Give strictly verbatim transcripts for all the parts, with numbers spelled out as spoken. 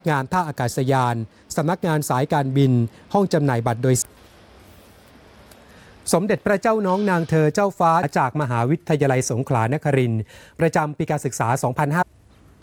งานท่าอากาศยานสำนักงานสายการบินห้องจำหน่ายบัตรโดยสมเด็จพระเจ้าน้องนางเธอเจ้าฟ้าจากมหาวิทยาลัยสงขลานครินทร์ประจำปีการศึกษา สองพันห้าร้อย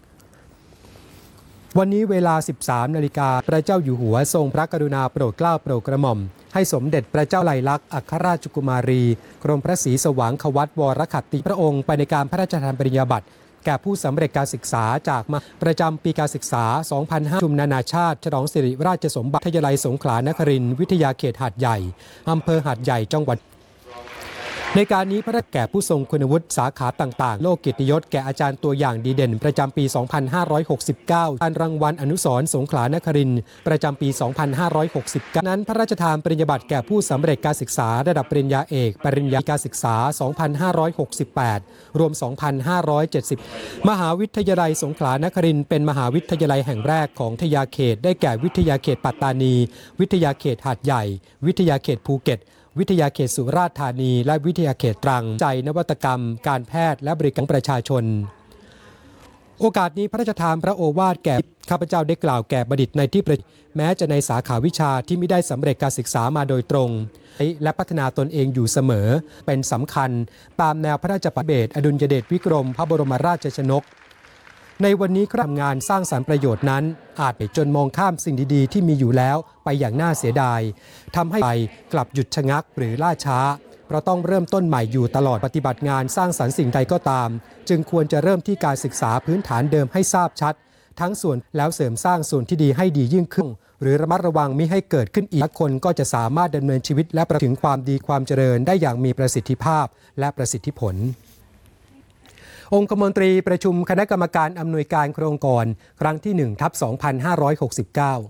วันนี้เวลา สิบสามนาฬิกา พระเจ้าอยู่หัวทรงพระกรุณาโปรดเกล้าโปรดกระหม่อมให้สมเด็จพระเจ้าไลลักษณ์อัครราชกุมารีกรมพระศรีสว่างควัตวรขัตติพระองค์ไปในการพระราชทานปริญญาบัตรแก่ผู้สำเร็จการศึกษาจากมาประจำปีการศึกษา สองพันห้าร้อย ชุมนานาชาติฉลองสิริราชสมบัติวิทยาลัยสงขลานครินทร์วิทยาเขตหาดใหญ่อำเภอหาดใหญ่จังหวัดในการนี้พระราชแก่ผู้ทรงคุณวุฒิสาขาต่างๆโลกเกียรติยศแก่อาจารย์ตัวอย่างดีเด่นประจำปี สองพันห้าร้อยหกสิบเก้า การรางวัลอนุสรณ์สงขลานครินทร์ประจำปี สองพันห้าร้อยหกสิบเก้า นั้นพระราชทานปริญญาบัตรแก่ผู้สำเร็จการศึกษาระดับปริญญาเอกปริญญาการศึกษา สองพันห้าร้อยหกสิบแปด รวม สองพันห้าร้อยเจ็ดสิบ มหาวิทยาลัยสงขลานครินทร์เป็นมหาวิทยาลัยแห่งแรกของวิทยาเขตได้แก่วิทยาเขตปัตตานีวิทยาเขตหาดใหญ่วิทยาเขตภูเก็ตวิทยาเขตสุราษฎร์ธานีและวิทยาเขตตรังใจนวัตกรรมการแพทย์และบริการประชาชนโอกาสนี้พระราชทานพระโอวาทแก่ข้าพเจ้าได้กล่าวแก่บัณฑิตในที่ประชุมแม้จะในสาขาวิชาที่ไม่ได้สำเร็จการศึกษามาโดยตรงและพัฒนาตนเองอยู่เสมอเป็นสำคัญตามแนวพระราชปฏิเบศรอดุลยเดชวิกรมพระบรมราชชนกในวันนี้ทำงานสร้างสรรค์ประโยชน์นั้นอาจไปจนมองข้ามสิ่งดีๆที่มีอยู่แล้วไปอย่างน่าเสียดายทำให้ไปกลับหยุดชะงักหรือล่าช้าเพราะต้องเริ่มต้นใหม่อยู่ตลอดปฏิบัติงานสร้างสรรค์สิ่งใดก็ตามจึงควรจะเริ่มที่การศึกษาพื้นฐานเดิมให้ทราบชัดทั้งส่วนแล้วเสริมสร้างส่วนที่ดีให้ดียิ่งขึ้นหรือระมัดระวังมิให้เกิดขึ้นอีกคนก็จะสามารถดำเนินชีวิตและประถึงความดีความเจริญได้อย่างมีประสิทธิภาพและประสิทธิผลองคมนตรีประชุมคณะกรรมการอำนวยการโครงการครั้งที่ หนึ่ง ทับ สองพันห้าร้อยหกสิบเก้า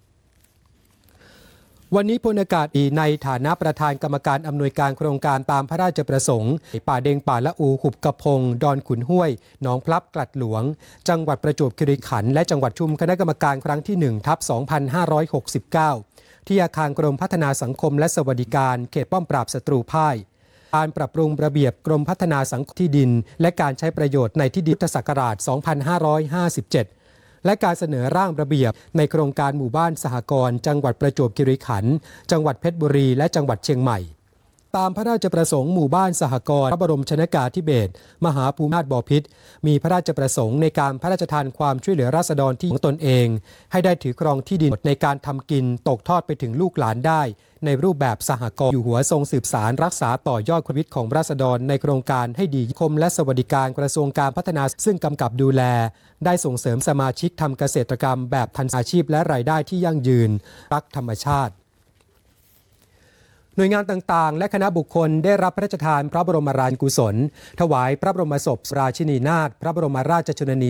วันนี้พลอากาศเอกในฐานะประธานกรรมการอำนวยการโครงการตามพระราชประสงค์ป่าเดงป่าละอูหุบกระพงดอนขุนห้วยหนองพลับกลัดหลวงจังหวัดประจวบคีรีขันธ์และจังหวัดชุมคณะกรรมการครั้งที่ หนึ่ง ทับ สองพันห้าร้อยหกสิบเก้า ที่อาคารกรมพัฒนาสังคมและสวัสดิการเขตป้อมปราบศัตรูพ่ายการปรับปรุงระเบียบกรมพัฒนาสังคมที่ดินและการใช้ประโยชน์ในที่ดินพุทธศักราช สองพันห้าร้อยห้าสิบเจ็ด และการเสนอร่างระเบียบในโครงการหมู่บ้านสหกรณ์จังหวัดประจวบคีรีขันธ์จังหวัดเพชรบุรีและจังหวัดเชียงใหม่ตามพระราชประสงค์หมู่บ้านสหกรณ์พระบรมชนกาธิเบศรมหาภูมินาถบพิตรมีพระราชประสงค์ในการพระราชทานความช่วยเหลือราษฎรที่ของตนเองให้ได้ถือครองที่ดินในการทำกินตกทอดไปถึงลูกหลานได้ในรูปแบบสหกรณ์อยู่หัวทรงสืบสารรักษาต่อยอดชีวิตของราษฎรในโครงการให้ดีคมและสวัสดิการกระทรวงการพัฒนาซึ่งกำกับดูแลได้ส่งเสริมสมาชิกทำเกษตรกรรมแบบทันอาชีพและรายได้ที่ยั่งยืนรักธรรมชาติหน่วยงานต่างๆและคณะบุคคลได้รับพระราชทานพระบรมราชกุศลถวายพระบรมศพราชินีนาถพระบรมราชชนนี